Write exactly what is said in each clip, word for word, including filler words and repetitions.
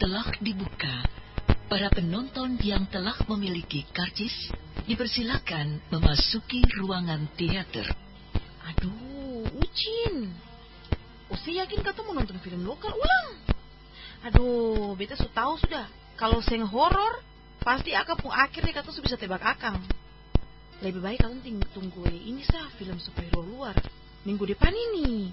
telah dibuka. Para penonton yang telah memiliki karcis dipersilakan memasuki ruangan teater. Aduh, Ucin. Usi yakin kata mau nonton film lokal ulang? Aduh, beta su tahu sudah. Kalau seng horor, pasti akang pun akhirnya kata su bisa tebak akang. Lebih baik kalian ting- tunggu ini sah film superhero luar minggu depan ini.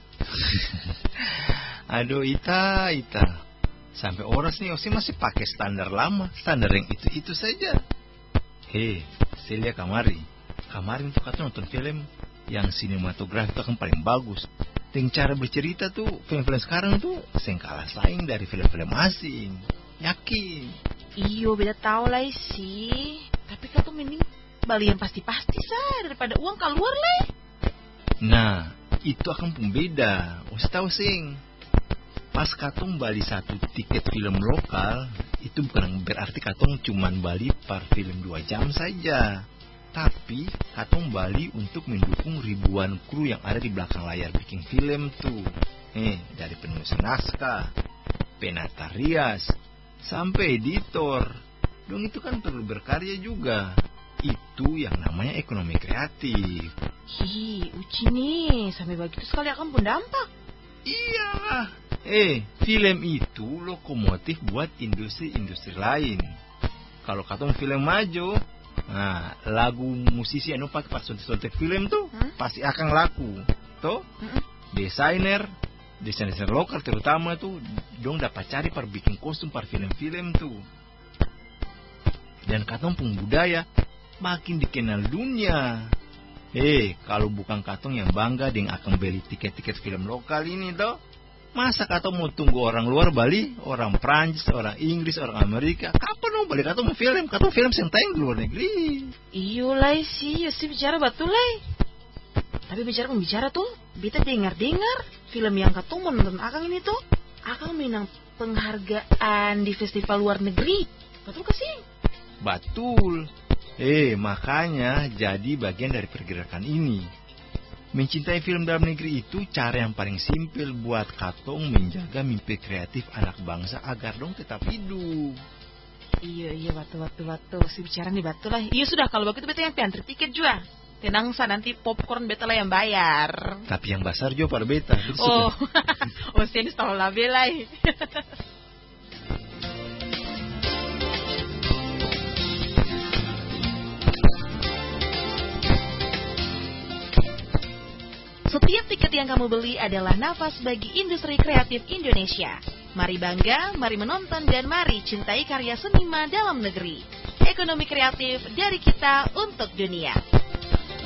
Aduh, Ita, Ita. Sampai oras nih Osi masih pakai standar lama, standar yang itu-itu saja. Hei, Celia kamari. Kemarin tuh kata nonton film yang sinematografi itu kan paling bagus. Dan cara bercerita tuh, film-film sekarang tuh seng kalah saing dari film-film asing. Yakin. Iyo, beda tahu lah sih. Tapi kata mending bali yang pasti-pasti sah daripada uang keluar lah. Nah, itu akan pun beda. Osi tahu sing. Pas katong bali satu tiket film lokal, itu bukan berarti katong cuman bali per film dua jam saja. Tapi katong bali untuk mendukung ribuan kru yang ada di belakang layar bikin film tuh. Eh, dari penulis naskah, penata rias, sampai editor. Dong itu kan perlu berkarya juga. Itu yang namanya ekonomi kreatif. Hi, Uci nih, sampai begitu sekali akan pun dampak. Iya. Eh, film itu lokomotif buat industri-industri lain. Kalau katong film maju, nah, lagu musisi anu pakai pas sontek film tuh hmm? pasti akan laku. Tuh, hmm? desainer, desainer lokal terutama tuh dong dapat cari per bikin kostum per film-film tuh. Dan katong pun budaya makin dikenal dunia. Eh, kalau bukan katong yang bangga dengan akan beli tiket-tiket film lokal ini toh. Masa katong mau tunggu orang luar Bali, orang Prancis, orang Inggris, orang Amerika? Kapan dong balik katong mau film? Katong film yang tayang di luar negeri. Iyo lah sih, sih bicara betul lah. Tapi bicara pembicara tuh, beta dengar-dengar film yang katong mau nonton akang ini tuh, akang menang penghargaan di festival luar negeri. Betul kasih? Betul. Eh, makanya jadi bagian dari pergerakan ini. Mencintai film dalam negeri itu cara yang paling simpel buat katong menjaga mimpi kreatif anak bangsa agar dong tetap hidup. Iya, iya, batu, batu, batu. Si bicara nih batu lah. Iya sudah, kalau begitu beta yang piantri tiket juga. Tenang sa, nanti popcorn beta lah yang bayar. Tapi yang besar juga pada beta. Oh, oh sini selalu lah belai. Setiap tiket yang kamu beli adalah nafas bagi industri kreatif Indonesia. Mari bangga, mari menonton, dan mari cintai karya seniman dalam negeri. Ekonomi kreatif dari kita untuk dunia.